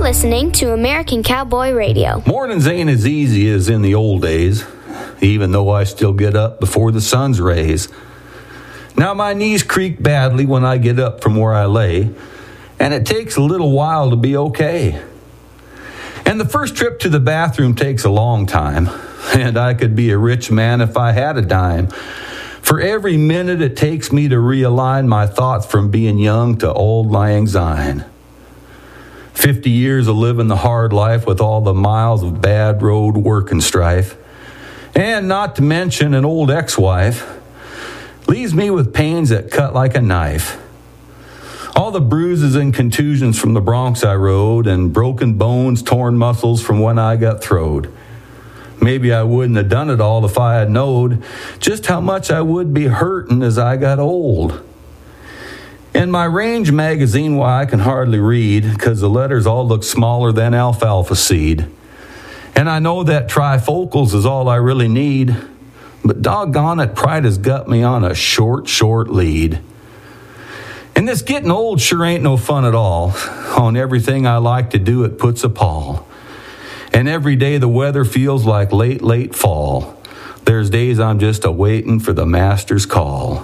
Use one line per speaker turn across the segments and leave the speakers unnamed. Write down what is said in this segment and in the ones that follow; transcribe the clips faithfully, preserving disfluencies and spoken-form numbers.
listening to American Cowboy Radio.
Mornings ain't as easy as in the old days, even though I still get up before the sun's rays. Now my knees creak badly when I get up from where I lay, and it takes a little while to be okay. And the first trip to the bathroom takes a long time, and I could be a rich man if I had a dime. For every minute it takes me to realign my thoughts from being young to old lang syne. Fifty years of living the hard life with all the miles of bad road work and strife, and not to mention an old ex-wife, leaves me with pains that cut like a knife. All the bruises and contusions from the broncs I rode, and broken bones, torn muscles from when I got throwed. Maybe I wouldn't have done it all if I had knowed just how much I would be hurting as I got old. In my Range magazine, why I can hardly read, because the letters all look smaller than alfalfa seed. And I know that trifocals is all I really need, but doggone it, pride has got me on a short, short lead. And this getting old sure ain't no fun at all. On everything I like to do, it puts a pall. And every day the weather feels like late, late fall. There's days I'm just a-waiting for the master's call.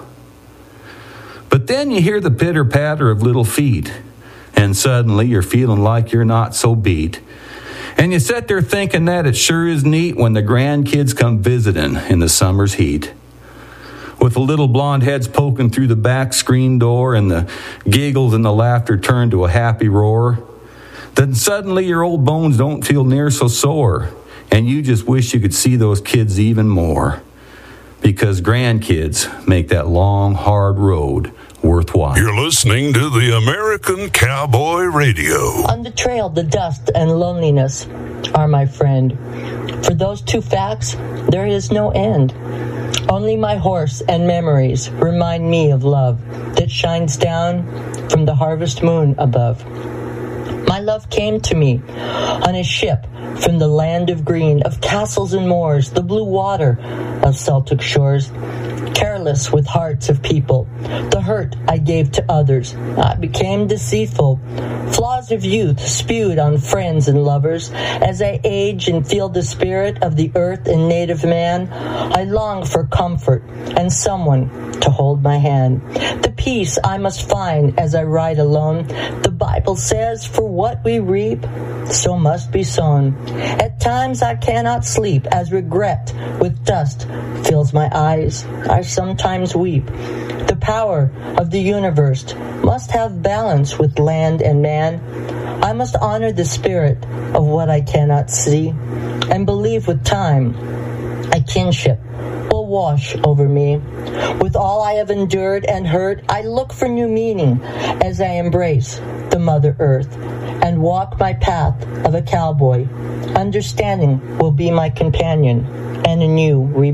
But then you hear the pitter-patter of little feet, and suddenly you're feeling like you're not so beat. And you sit there thinking that it sure is neat when the grandkids come visiting in the summer's heat. With the little blonde heads poking through the back screen door and the giggles and the laughter turn to a happy roar, then suddenly your old bones don't feel near so sore, and you just wish you could see those kids even more. Because grandkids make that long, hard road worthwhile.
You're listening to the American Cowboy Radio.
On the trail, the dust and loneliness are my friend. For those two facts, there is no end. Only my horse and memories remind me of love that shines down from the harvest moon above. My love came to me on a ship from the land of green, of castles and moors, the blue water of Celtic shores. Careless with hearts of people, the hurt I gave to others, I became deceitful. Flaws of youth spewed on friends and lovers. As I age and feel the spirit of the earth and native man, I long for comfort and someone to hold my hand. The peace I must find as I ride alone. The Bible says, for what we reap, so must be sown. At times I cannot sleep as regret with dust fills my eyes. I sometimes weep. The power of the universe must have balance with land and man. I must honor the spirit of what I cannot see and believe with time a kinship will wash over me. With all I have endured and heard, I look for new meaning as I embrace the Mother Earth and walk my path of a cowboy. Understanding will be my companion and a new rebirth.